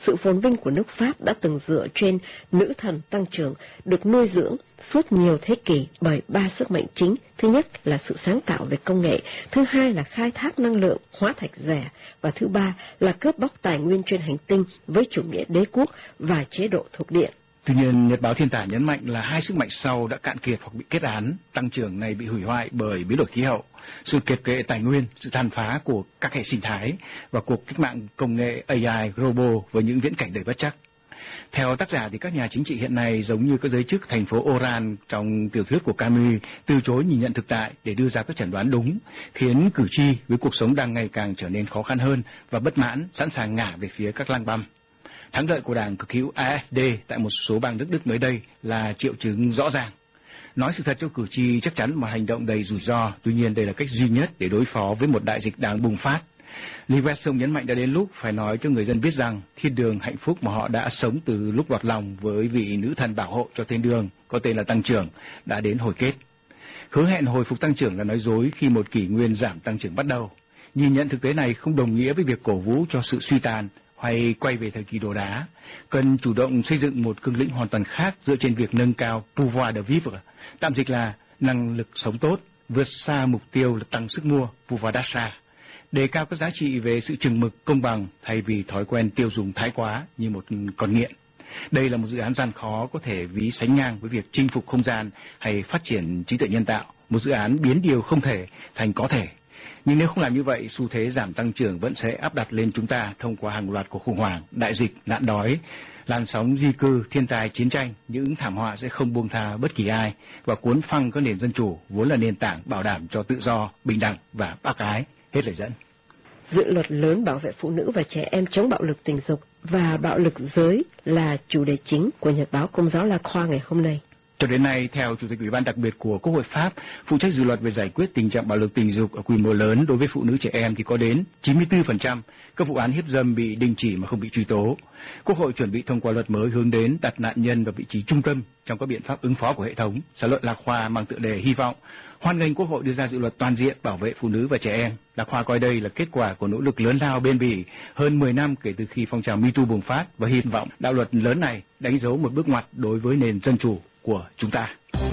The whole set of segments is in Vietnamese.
sự phồn vinh của nước Pháp đã từng dựa trên nữ thần tăng trưởng, được nuôi dưỡng suốt nhiều thế kỷ bởi ba sức mạnh chính. Thứ nhất là sự sáng tạo về công nghệ, thứ hai là khai thác năng lượng hóa thạch rẻ, và thứ ba là cướp bóc tài nguyên trên hành tinh với chủ nghĩa đế quốc và chế độ thuộc địa. Tuy nhiên, Nhật báo Thiên Tả nhấn mạnh là hai sức mạnh sau đã cạn kiệt hoặc bị kết án, tăng trưởng này bị hủy hoại bởi biến đổi khí hậu, sự kiệt quệ tài nguyên, sự tàn phá của các hệ sinh thái và cuộc cách mạng công nghệ AI Global với những viễn cảnh đầy bất trắc. Theo tác giả thì các nhà chính trị hiện nay giống như các giới chức thành phố Oran trong tiểu thuyết của Camus, từ chối nhìn nhận thực tại để đưa ra các chẩn đoán đúng, khiến cử tri với cuộc sống đang ngày càng trở nên khó khăn hơn và bất mãn, sẵn sàng ngả về phía các lang băm. Thắng lợi của đảng cực hữu AfD tại một số bang nước Đức mới đây là triệu chứng rõ ràng. Nói sự thật cho cử tri chắc chắn một hành động đầy rủi ro, tuy nhiên đây là cách duy nhất để đối phó với một đại dịch đang bùng phát. Lee Wesson nhấn mạnh đã đến lúc phải nói cho người dân biết rằng thiên đường hạnh phúc mà họ đã sống từ lúc lọt lòng với vị nữ thần bảo hộ cho thiên đường có tên là tăng trưởng đã đến hồi kết. Hứa hẹn hồi phục tăng trưởng là nói dối khi một kỷ nguyên giảm tăng trưởng bắt đầu. Nhìn nhận thực tế này không đồng nghĩa với việc cổ vũ cho sự suy tàn hay quay về thời kỳ đồ đá. Cần chủ động xây dựng một cương lĩnh hoàn toàn khác dựa trên việc nâng cao pouvoir de vivre, tạm dịch là năng lực sống tốt, vượt xa mục tiêu là tăng sức mua, pouvoir d'achat, đề cao các giá trị về sự chừng mực, công bằng thay vì thói quen tiêu dùng thái quá như một con nghiện. Đây là một dự án gian khó có thể ví sánh ngang với việc chinh phục không gian hay phát triển trí tuệ nhân tạo, một dự án biến điều không thể thành có thể. Nhưng nếu không làm như vậy, xu thế giảm tăng trưởng vẫn sẽ áp đặt lên chúng ta thông qua hàng loạt cuộc khủng hoảng, đại dịch, nạn đói, làn sóng di cư, thiên tai, chiến tranh. Những thảm họa sẽ không buông tha bất kỳ ai và cuốn phăng các nền dân chủ vốn là nền tảng bảo đảm cho tự do, bình đẳng và bác ái. Hết lời dẫn. Dự luật lớn bảo vệ phụ nữ và trẻ em chống bạo lực tình dục và bạo lực giới là chủ đề chính của Nhật báo Công giáo La Croix ngày hôm nay. Cho đến nay, theo Chủ tịch Ủy ban đặc biệt của Quốc hội Pháp, phụ trách dự luật về giải quyết tình trạng bạo lực tình dục ở quy mô lớn đối với phụ nữ trẻ em thì có đến 94% các vụ án hiếp dâm bị đình chỉ mà không bị truy tố. Quốc hội chuẩn bị thông qua luật mới hướng đến đặt nạn nhân vào vị trí trung tâm trong các biện pháp ứng phó của hệ thống. Xã luận La Croix mang tựa đề hy vọng hoan nghênh Quốc hội đưa ra dự luật toàn diện bảo vệ phụ nữ và trẻ em. La Croix coi đây là kết quả của nỗ lực lớn lao bền bỉ hơn 10 năm kể từ khi phong trào Me Too bùng phát và hy vọng đạo luật lớn này đánh dấu một bước ngoặt đối với nền dân chủ của chúng ta.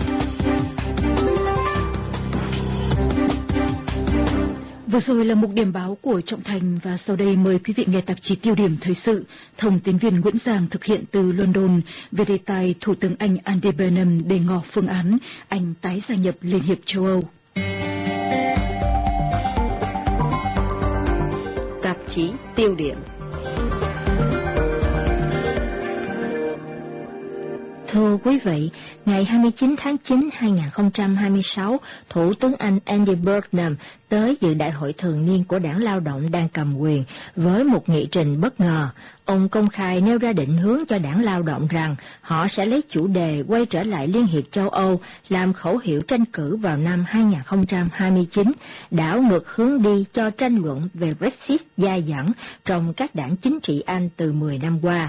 Vừa rồi là mục điểm báo của Trọng Thành và sau đây mời quý vị nghe tạp chí Tiêu điểm thời sự. Thông tín viên Nguyễn Giang thực hiện từ London về đề tài Thủ tướng Anh Andy Burnham đề ngỏ phương án Anh tái gia nhập Liên hiệp châu Âu. Tạp chí Tiêu điểm. Thưa quý vị, ngày 29 tháng 9 2026, Thủ tướng Anh Andy Burnham tới dự đại hội thường niên của Đảng Lao động đang cầm quyền với một nghị trình bất ngờ. Ông công khai nêu ra định hướng cho Đảng Lao động rằng họ sẽ lấy chủ đề quay trở lại Liên hiệp châu Âu làm khẩu hiệu tranh cử vào năm 2029, đảo ngược hướng đi cho tranh luận về Brexit dai dẳng trong các đảng chính trị Anh từ 10 năm qua.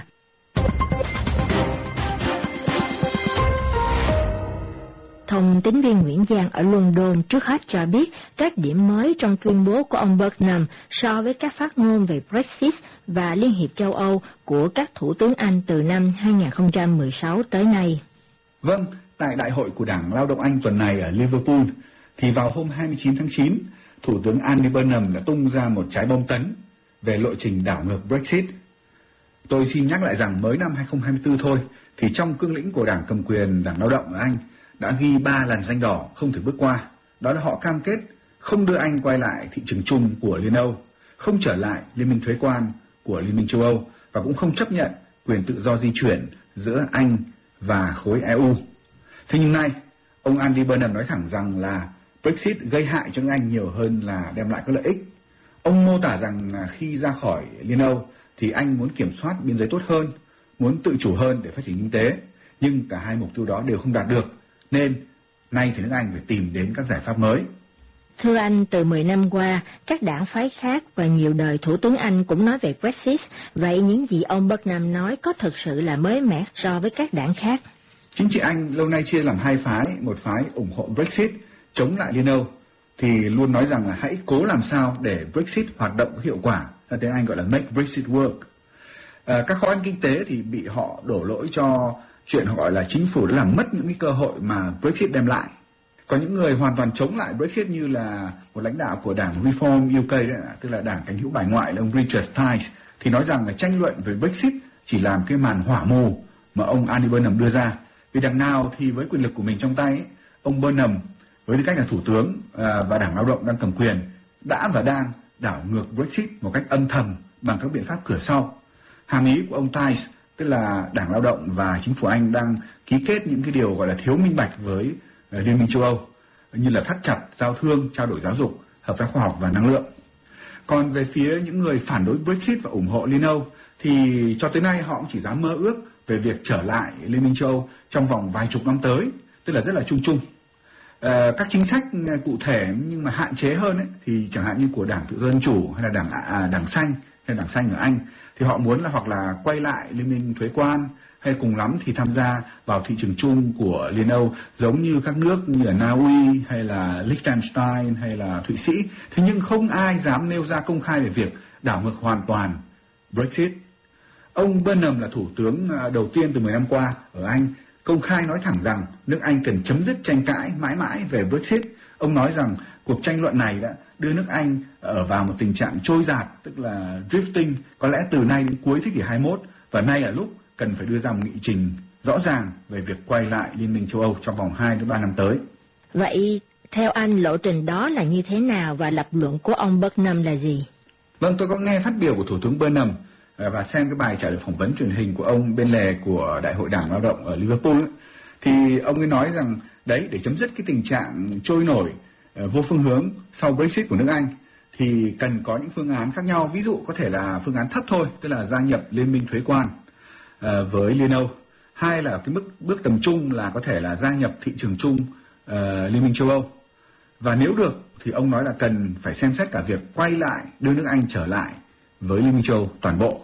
Thông tín viên Nguyễn Giang ở London trước hết cho biết các điểm mới trong tuyên bố của ông Burnham so với các phát ngôn về Brexit và Liên hiệp châu Âu của các thủ tướng Anh từ năm 2016 tới nay. Vâng, tại đại hội của Đảng Lao động Anh tuần này ở Liverpool, thì vào hôm 29 tháng 9, Thủ tướng Andy Burnham đã tung ra một trái bom tấn về lộ trình đảo ngược Brexit. Tôi xin nhắc lại rằng mới năm 2024 thôi, thì trong cương lĩnh của Đảng cầm quyền Đảng Lao động ở Anh đã ghi 3 làn ranh đỏ không thể bước qua. Đó là họ cam kết không đưa Anh quay lại thị trường chung của Liên Âu, không trở lại Liên minh thuế quan của Liên minh châu Âu và cũng không chấp nhận quyền tự do di chuyển giữa Anh và khối EU. Thế nhưng nay, ông Andy Burnham nói thẳng rằng là Brexit gây hại cho Anh nhiều hơn là đem lại các lợi ích. Ông mô tả rằng khi ra khỏi Liên Âu thì Anh muốn kiểm soát biên giới tốt hơn, muốn tự chủ hơn để phát triển kinh tế, nhưng cả hai mục tiêu đó đều không đạt được. Nên, nay thì nước Anh phải tìm đến các giải pháp mới. Thưa anh, từ 10 năm qua, các đảng phái khác và nhiều đời Thủ tướng Anh cũng nói về Brexit. Vậy những gì ông Burnham nói có thực sự là mới mẻ so với các đảng khác? Chính trị Anh lâu nay chia làm hai phái, một phái ủng hộ Brexit, chống lại Liên Âu, thì luôn nói rằng là hãy cố làm sao để Brexit hoạt động có hiệu quả, tiếng Anh gọi là make Brexit work. Các khó khăn kinh tế thì bị họ đổ lỗi cho chuyện họ gọi là chính phủ đã làm mất những cái cơ hội mà Brexit đem lại. Có những người hoàn toàn chống lại Brexit như là một lãnh đạo của đảng Reform UK đấy, tức là đảng cánh hữu bài ngoại là ông Richard Tice, thì nói rằng là tranh luận về Brexit chỉ làm cái màn hỏa mù mà ông Andy Burnham đưa ra. Vì đằng nào thì với quyền lực của mình trong tay ấy, ông Burnham với tư cách là thủ tướng và đảng lao động đang cầm quyền đã và đang đảo ngược Brexit một cách âm thầm bằng các biện pháp cửa sau. Hàm ý của ông Tice tức là đảng lao động và chính phủ Anh đang ký kết những cái điều gọi là thiếu minh bạch với Liên minh châu Âu, như là thắt chặt giao thương, trao đổi giáo dục, hợp tác khoa học và năng lượng. Còn về phía những người phản đối Brexit và ủng hộ Liên Âu thì cho tới nay họ cũng chỉ dám mơ ước về việc trở lại Liên minh châu Âu trong vòng vài chục năm tới, tức là rất là chung chung. Các chính sách cụ thể nhưng mà hạn chế hơn ấy, thì chẳng hạn như của Đảng Tự do Dân Chủ hay là Đảng Xanh ở Anh thì họ muốn là hoặc là quay lại Liên minh thuế quan hay cùng lắm thì tham gia vào thị trường chung của Liên Âu giống như các nước như là Na Uy hay là Liechtenstein hay là Thụy Sĩ. Thế nhưng không ai dám nêu ra công khai về việc đảo ngược hoàn toàn Brexit. Ông Burnham là thủ tướng đầu tiên từ 10 năm qua ở Anh công khai nói thẳng rằng nước Anh cần chấm dứt tranh cãi mãi mãi về Brexit. Ông nói rằng cuộc tranh luận này đã đưa nước Anh ở vào một tình trạng trôi dạt, tức là drifting, có lẽ từ nay đến cuối thế kỷ 21, và nay là lúc cần phải đưa ra một nghị trình rõ ràng về việc quay lại Liên minh châu Âu trong vòng 2 đến 3 năm tới. Vậy theo anh lộ trình đó là như thế nào và lập luận của ông Burnham là gì? Vâng, tôi có nghe phát biểu của Thủ tướng Burnham và xem cái bài trả lời phỏng vấn truyền hình của ông bên lề của Đại hội Đảng Lao động ở Liverpool ấy, thì ông ấy nói rằng đấy, để chấm dứt cái tình trạng trôi nổi vô phương hướng sau Brexit của nước Anh thì cần có những phương án khác nhau. Ví dụ có thể là phương án thấp thôi, tức là gia nhập liên minh thuế quan với Liên Âu. Hai là cái bước tầm trung là có thể là gia nhập thị trường chung Liên minh châu Âu. Và nếu được thì ông nói là cần phải xem xét cả việc quay lại đưa nước Anh trở lại với Liên minh châu Âu toàn bộ.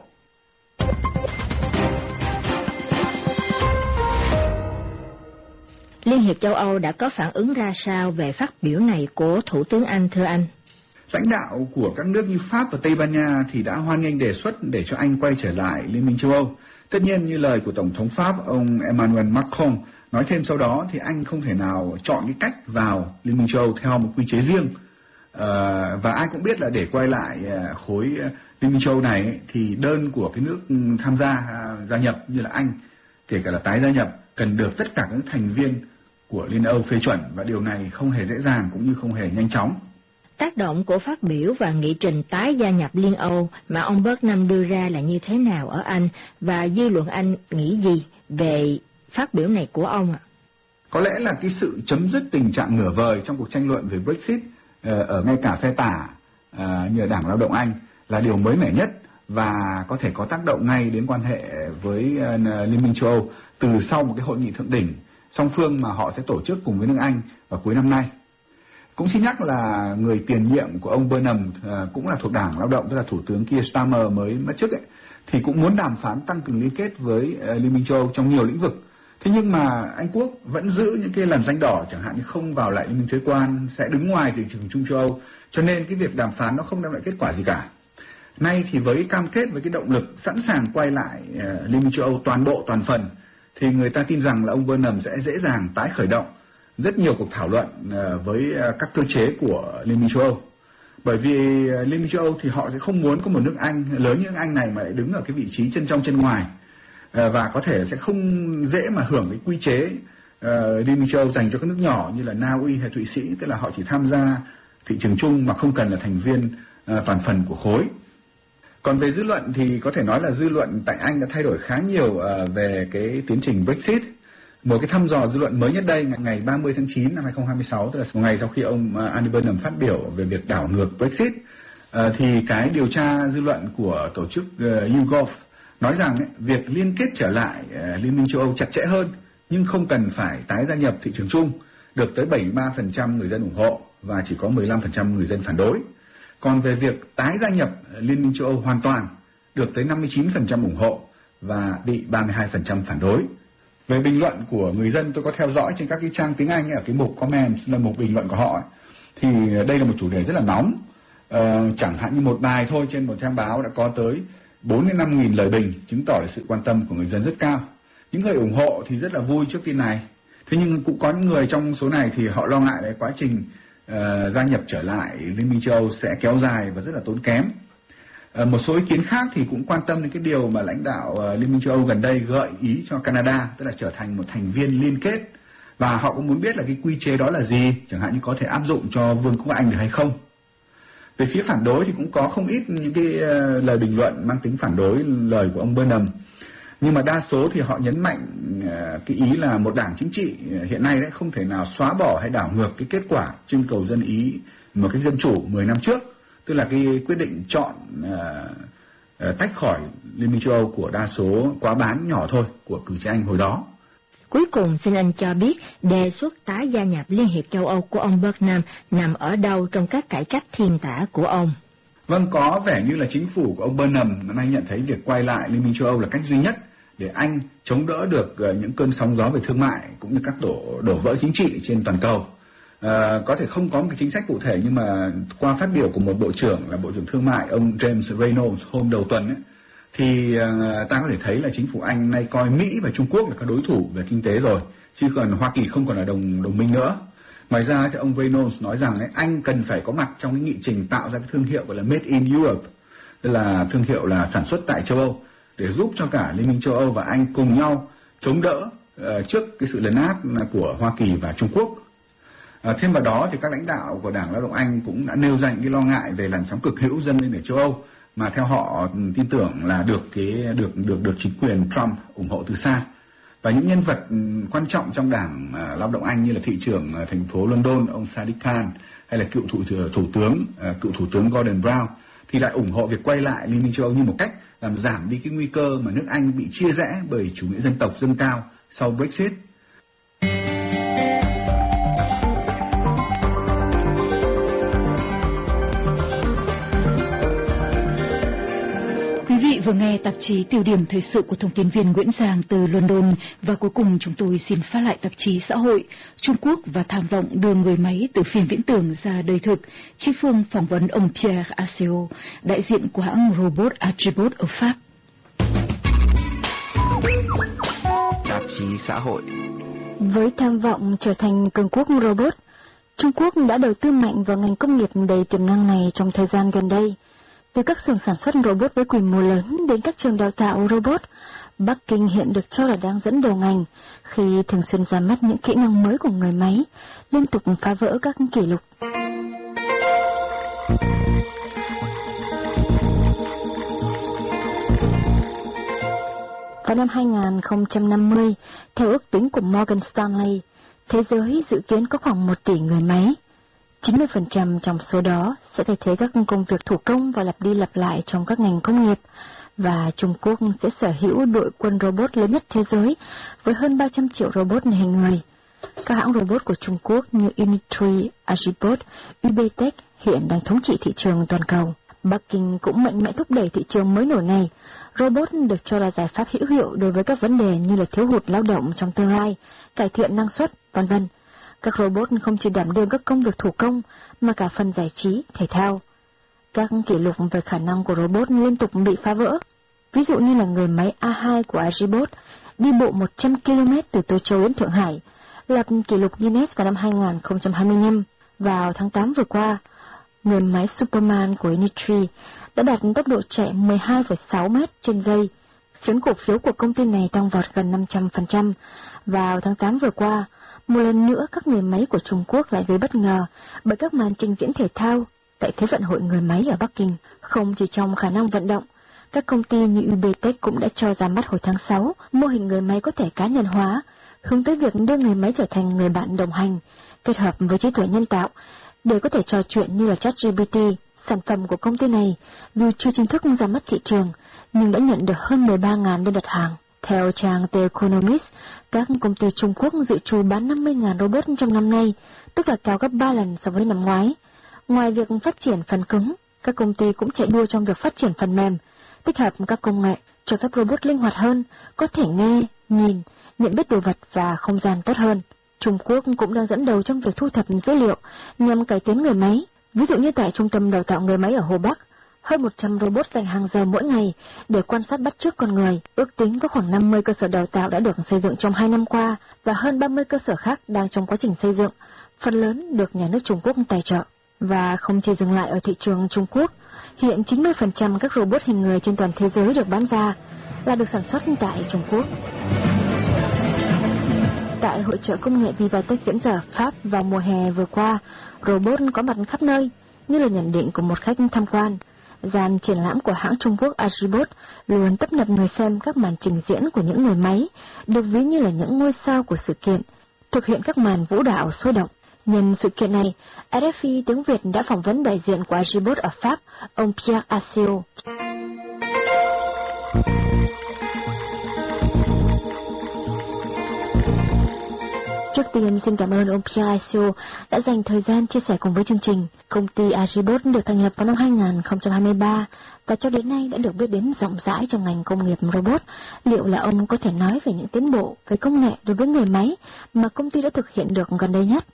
Liên hiệp châu Âu đã có phản ứng ra sao về phát biểu này của Thủ tướng Anh thưa anh? Lãnh đạo của các nước như Pháp và Tây Ban Nha thì đã hoan nghênh đề xuất để cho Anh quay trở lại Liên minh châu Âu. Tất nhiên như lời của Tổng thống Pháp ông Emmanuel Macron nói thêm sau đó thì Anh không thể nào chọn cái cách vào Liên minh châu Âu theo một quy chế riêng. Và ai cũng biết là để quay lại khối Liên minh châu Âu này thì đơn của cái nước tham gia gia nhập như là Anh, kể cả là tái gia nhập, cần được tất cả các thành viên của Liên Âu phê chuẩn, và điều này không hề dễ dàng cũng như không hề nhanh chóng. Tác động của phát biểu và nghị trình tái gia nhập Liên Âu mà ông Burnham đưa ra là như thế nào ở Anh, và dư luận Anh nghĩ gì về phát biểu này của ông ạ? Có lẽ là cái sự chấm dứt tình trạng nửa vời trong cuộc tranh luận về Brexit ở ngay cả phe tả như Đảng Lao động Anh là điều mới mẻ nhất và có thể có tác động ngay đến quan hệ với Liên minh châu Âu từ sau một cái hội nghị thượng đỉnh song phương mà họ sẽ tổ chức cùng với nước Anh vào cuối năm nay. Cũng xin nhắc là người tiền nhiệm của ông Burnham cũng là thuộc Đảng Lao động, tức là Thủ tướng Keir Starmer mới mất chức ấy, thì cũng muốn đàm phán tăng cường liên kết với Liên minh châu Âu trong nhiều lĩnh vực. Thế nhưng mà Anh Quốc vẫn giữ những cái lằn ranh đỏ, chẳng hạn như không vào lại Liên minh thuế quan, sẽ đứng ngoài thị trường chung châu Âu, cho nên cái việc đàm phán nó không đem lại kết quả gì cả. Nay thì với cam kết với cái động lực sẵn sàng quay lại Liên minh châu Âu toàn bộ toàn phần, thì người ta tin rằng là ông Burnham sẽ dễ dàng tái khởi động rất nhiều cuộc thảo luận với các cơ chế của Liên minh châu Âu. Bởi vì Liên minh châu Âu thì họ sẽ không muốn có một nước Anh lớn như nước Anh này mà lại đứng ở cái vị trí chân trong chân ngoài, và có thể sẽ không dễ mà hưởng cái quy chế Liên minh châu Âu dành cho các nước nhỏ như là Na Uy hay Thụy Sĩ, tức là họ chỉ tham gia thị trường chung mà không cần là thành viên toàn phần của khối. Còn về dư luận thì có thể nói là dư luận tại Anh đã thay đổi khá nhiều về cái tiến trình Brexit. Một cái thăm dò dư luận mới nhất đây, ngày 30 tháng 9 năm 2026, tức là một ngày sau khi ông Andy Burnham phát biểu về việc đảo ngược Brexit, thì cái điều tra dư luận của tổ chức YouGov nói rằng việc liên kết trở lại Liên minh châu Âu chặt chẽ hơn nhưng không cần phải tái gia nhập thị trường chung được tới 73% người dân ủng hộ và chỉ có 15% người dân phản đối. Còn về việc tái gia nhập Liên minh châu Âu hoàn toàn được tới 59% ủng hộ và bị 32% phản đối. Về bình luận của người dân, tôi có theo dõi trên các cái trang tiếng Anh ở cái mục comments là mục bình luận của họ ấy, thì đây là một chủ đề rất là nóng. Chẳng hạn như một bài thôi trên một trang báo đã có tới 4 đến 5 nghìn lời bình, chứng tỏ là sự quan tâm của người dân rất cao. Những người ủng hộ thì rất là vui trước tin này. Thế nhưng cũng có những người trong số này thì họ lo ngại là quá trình gia nhập trở lại Liên minh châu Âu sẽ kéo dài và rất là tốn kém. Một số ý kiến khác thì cũng quan tâm đến cái điều mà lãnh đạo Liên minh châu Âu gần đây gợi ý cho Canada, tức là trở thành một thành viên liên kết. Và họ cũng muốn biết là cái quy chế đó là gì, chẳng hạn như có thể áp dụng cho Vương quốc Anh được hay không. Về phía phản đối thì cũng có không ít những cái lời bình luận mang tính phản đối lời của ông Burnham. Nhưng mà đa số thì họ nhấn mạnh cái ý là một đảng chính trị hiện nay đấy không thể nào xóa bỏ hay đảo ngược cái kết quả trưng cầu dân Ý một cách dân chủ 10 năm trước. Tức là cái quyết định chọn tách khỏi Liên minh châu Âu của đa số quá bán nhỏ thôi của cử tri Anh hồi đó. Cuối cùng xin anh cho biết đề xuất tái gia nhập Liên hiệp châu Âu của ông Burnham nằm ở đâu trong các cải cách thiên tả của ông? Vâng, có vẻ như là chính phủ của ông Burnham năm nay nhận thấy việc quay lại Liên minh châu Âu là cách duy nhất để Anh chống đỡ được những cơn sóng gió về thương mại cũng như các đổ vỡ chính trị trên toàn cầu. Có thể không có một cái chính sách cụ thể, nhưng mà qua phát biểu của một bộ trưởng là Bộ trưởng Thương mại ông James Reynolds hôm đầu tuần ấy, thì ta có thể thấy là chính phủ Anh nay coi Mỹ và Trung Quốc là các đối thủ về kinh tế rồi, chứ còn Hoa Kỳ không còn là đồng minh nữa. Ngoài ra thì ông Reynolds nói rằng ấy, Anh cần phải có mặt trong cái nghị trình tạo ra cái thương hiệu gọi là Made in Europe, tức là thương hiệu là sản xuất tại châu Âu, để giúp cho cả Liên minh châu Âu và Anh cùng nhau chống đỡ trước cái sự lấn át của Hoa Kỳ và Trung Quốc. Thêm vào đó thì các lãnh đạo của Đảng Lao động Anh cũng đã nêu ra những cái lo ngại về làn sóng cực hữu dâng lên ở châu Âu, mà theo họ tin tưởng là được chính quyền Trump ủng hộ từ xa. Và những nhân vật quan trọng trong Đảng Lao động Anh như là thị trưởng thành phố London ông Sadiq Khan hay là cựu thủ tướng Gordon Brown thì lại ủng hộ việc quay lại Liên minh châu Âu như một cách làm giảm đi cái nguy cơ mà nước Anh bị chia rẽ bởi chủ nghĩa dân tộc dâng cao sau Brexit. Quý vị vừa nghe tạp chí Tiêu điểm thời sự của thông tin viên Nguyễn Giang từ London, và cuối cùng chúng tôi xin phát lại tạp chí Xã hội. Trung Quốc và tham vọng đưa người máy từ phim viễn tưởng ra đời thực. Chi Phương phỏng vấn ông Pierre Asseo, đại diện của hãng robot Archibot ở Pháp. Tạp chí Xã hội. Với tham vọng trở thành cường quốc robot, Trung Quốc đã đầu tư mạnh vào ngành công nghiệp đầy tiềm năng này trong thời gian gần đây. Từ các xưởng sản xuất robot với quy mô lớn đến các trường đào tạo robot, Bắc Kinh hiện được cho là đang dẫn đầu ngành khi thường xuyên ra mắt những kỹ năng mới của người máy, liên tục phá vỡ các kỷ lục. Vào năm 2050, theo ước tính của Morgan Stanley, thế giới dự kiến có khoảng 1 tỷ người máy. 90% trong số đó sẽ thay thế các công việc thủ công và lặp đi lặp lại trong các ngành công nghiệp, và Trung Quốc sẽ sở hữu đội quân robot lớn nhất thế giới với hơn 300 triệu robot hình người. Các hãng robot của Trung Quốc như Unitree, Archibot, UBTech hiện đang thống trị thị trường toàn cầu. Bắc Kinh cũng mạnh mẽ thúc đẩy thị trường mới nổi này. Robot được cho là giải pháp hữu hiệu đối với các vấn đề như là thiếu hụt lao động trong tương lai, cải thiện năng suất, v.v. Các robot không chỉ đảm đương các công việc thủ công mà cả phần giải trí, thể thao. Các kỷ lục về khả năng của robot liên tục bị phá vỡ. Ví dụ như là người máy A2 của Archibot đi bộ 100 km từ Tô Châu đến Thượng Hải, lập kỷ lục Guinness vào năm 2025. Vào tháng 8 vừa qua, người máy Superman của Unitree đã đạt tốc độ chạy 12,6 m trên giây, khiến cổ phiếu của công ty này tăng vọt gần 500%. Vào tháng 8 vừa qua, một lần nữa các người máy của Trung Quốc lại gây bất ngờ bởi các màn trình diễn thể thao tại Thế vận hội người máy ở Bắc Kinh. Không chỉ trong khả năng vận động, các công ty như UBTech cũng đã cho ra mắt hồi tháng 6 mô hình người máy có thể cá nhân hóa, hướng tới việc đưa người máy trở thành người bạn đồng hành, kết hợp với trí tuệ nhân tạo để có thể trò chuyện như là ChatGPT. Sản phẩm của công ty này dù chưa chính thức ra mắt thị trường nhưng đã nhận được hơn 13.000 đơn đặt hàng. Theo trang The Economist, các công ty Trung Quốc dự trù bán 50.000 robot trong năm nay, tức là cao gấp 3 lần so với năm ngoái. Ngoài việc phát triển phần cứng, các công ty cũng chạy đua trong việc phát triển phần mềm, tích hợp các công nghệ cho phép robot linh hoạt hơn, có thể nghe, nhìn, nhận biết đồ vật và không gian tốt hơn. Trung Quốc cũng đang dẫn đầu trong việc thu thập dữ liệu nhằm cải tiến người máy. Ví dụ như tại Trung tâm Đào tạo Người máy ở Hồ Bắc, hơn 100 robot dành hàng giờ mỗi ngày để quan sát bắt chước con người. Ước tính có khoảng 50 cơ sở đào tạo đã được xây dựng trong 2 năm qua và hơn 30 cơ sở khác đang trong quá trình xây dựng, phần lớn được nhà nước Trung Quốc tài trợ. Và không chỉ dừng lại ở thị trường Trung Quốc, hiện 90% các robot hình người trên toàn thế giới được bán ra là được sản xuất tại Trung Quốc. Tại hội chợ công nghệ Vivatech diễn ra ở Pháp vào mùa hè vừa qua, robot có mặt khắp nơi, như là nhận định của một khách tham quan. Gian triển lãm của hãng Trung Quốc Agibot luôn tấp nập người xem các màn trình diễn của những người máy, được ví như là những ngôi sao của sự kiện, thực hiện các màn vũ đạo sôi động. Nhân sự kiện này, RFI tiếng Việt đã phỏng vấn đại diện của Agibot ở Pháp, ông Pierre Asseo. Trước tiên, xin cảm ơn ông Pierre Asseo đã dành thời gian chia sẻ cùng với chương trình. Công ty Agibot được thành lập vào năm 2023 và cho đến nay đã được biết đến rộng rãi trong ngành công nghiệp robot. Liệu là ông có thể nói về những tiến bộ về công nghệ đối với người máy mà công ty đã thực hiện được gần đây nhất?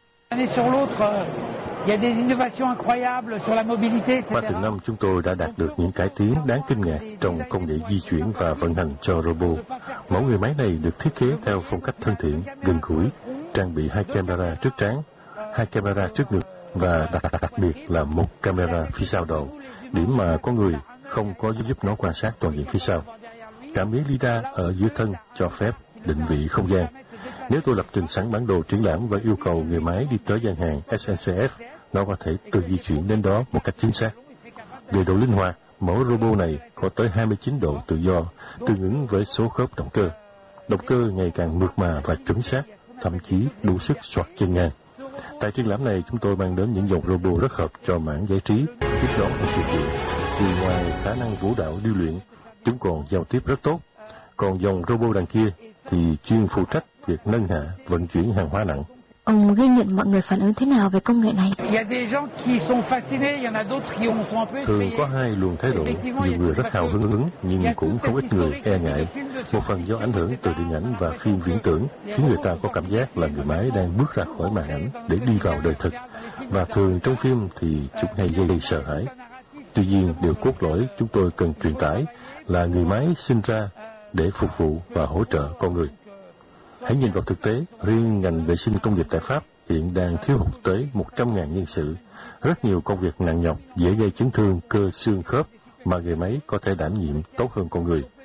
Qua từng năm, chúng tôi đã đạt được những cải tiến đáng kinh ngạc trong công nghệ di chuyển và vận hành cho robot. Mẫu người máy này được thiết kế theo phong cách thân thiện, gần gũi, trang bị 2 camera trước trán, 2 camera trước ngực và đặc biệt là 1 camera phía sau đầu, điểm mà con người không có giúp nó quan sát toàn diện phía sau. Cảm biến lidar ở dưới thân cho phép định vị không gian. Nếu tôi lập trình sẵn bản đồ triển lãm và yêu cầu người máy đi tới gian hàng SNCF, nó có thể tự di chuyển đến đó một cách chính xác. Về độ linh hoạt, mẫu robot này có tới 29 độ tự do, tương ứng với số khớp động cơ. Động cơ ngày càng mượt mà và chuẩn xác, thậm chí đủ sức soạt chân ngang. Tại triển lãm này, chúng tôi mang đến những dòng robot rất hợp cho mảng giải trí, tiếp đón một sự kiện. Vì ngoài khả năng vũ đạo điêu luyện, chúng còn giao tiếp rất tốt. Còn dòng robot đằng kia thì chuyên phụ trách việc nâng hạ, vận chuyển hàng hóa nặng. Ông ghi nhận mọi người phản ứng thế nào về công nghệ này? Thường có hai luồng thái độ, nhiều người rất hào hứng nhưng cũng không ít người e ngại. Một phần do ảnh hưởng từ điện ảnh và phim viễn tưởng khiến người ta có cảm giác là người máy đang bước ra khỏi màn ảnh để đi vào đời thực. Và thường trong phim thì chúng hay gây sợ hãi. Tuy nhiên, điều cốt lõi chúng tôi cần truyền tải là người máy sinh ra để phục vụ và hỗ trợ con người. Hãy nhìn vào thực tế, riêng ngành vệ sinh công nghiệp tại Pháp hiện đang thiếu hụt tới 100.000 nhân sự. Rất nhiều công việc nặng nhọc dễ gây chấn thương cơ xương khớp mà người máy có thể đảm nhiệm tốt hơn con người.